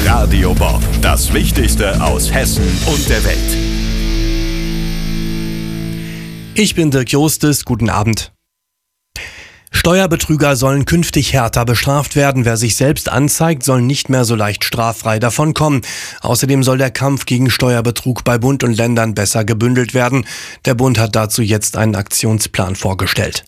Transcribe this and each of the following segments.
Radio Bob, das Wichtigste aus Hessen und der Welt. Ich bin Dirk Jostes, guten Abend. Steuerbetrüger sollen künftig härter bestraft werden. Wer sich selbst anzeigt, soll nicht mehr so leicht straffrei davonkommen. Außerdem soll der Kampf gegen Steuerbetrug bei Bund und Ländern besser gebündelt werden. Der Bund hat dazu jetzt einen Aktionsplan vorgestellt.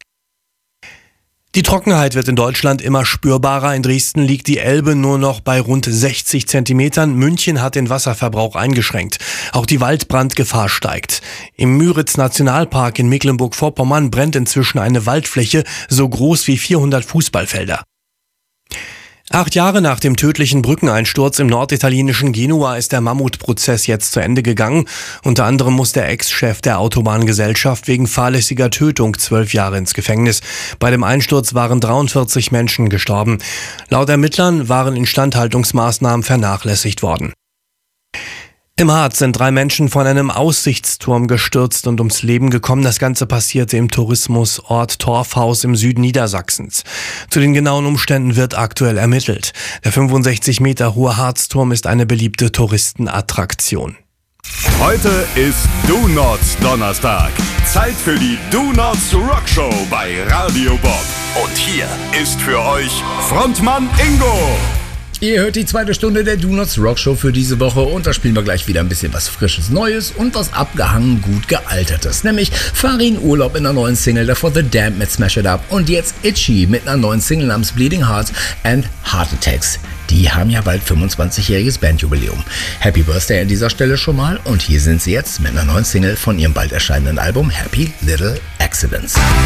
Die Trockenheit wird in Deutschland immer spürbarer. In Dresden liegt die Elbe nur noch bei rund 60 Zentimetern. München hat den Wasserverbrauch eingeschränkt. Auch die Waldbrandgefahr steigt. Im Müritz-Nationalpark in Mecklenburg-Vorpommern brennt inzwischen eine Waldfläche so groß wie 400 Fußballfelder. 8 Jahre nach dem tödlichen Brückeneinsturz im norditalienischen Genua ist der Mammutprozess jetzt zu Ende gegangen. Unter anderem muss der Ex-Chef der Autobahngesellschaft wegen fahrlässiger Tötung 12 Jahre ins Gefängnis. Bei dem Einsturz waren 43 Menschen gestorben. Laut Ermittlern waren Instandhaltungsmaßnahmen vernachlässigt worden. Im Harz sind 3 Menschen von einem Aussichtsturm gestürzt und ums Leben gekommen. Das Ganze passierte im Tourismusort Torfhaus im Süden Niedersachsens. Zu den genauen Umständen wird aktuell ermittelt. Der 65 Meter hohe Harzturm ist eine beliebte Touristenattraktion. Heute ist Do Nots Donnerstag. Zeit für die Do Nots Rockshow bei Radio Bob. Und hier ist für euch Frontmann Ingo. Ihr hört die zweite Stunde der Do Nots Rockshow für diese Woche und da spielen wir gleich wieder ein bisschen was Frisches Neues und was abgehangen gut gealtertes. Nämlich Farin Urlaub in einer neuen Single, davor The Damned mit Smash It Up und jetzt Itchy mit einer neuen Single namens Bleeding Hearts and Heart Attacks. Die haben ja bald 25-jähriges Bandjubiläum. Happy Birthday an dieser Stelle schon mal und hier sind sie jetzt mit einer neuen Single von ihrem bald erscheinenden Album Happy Little Accidents.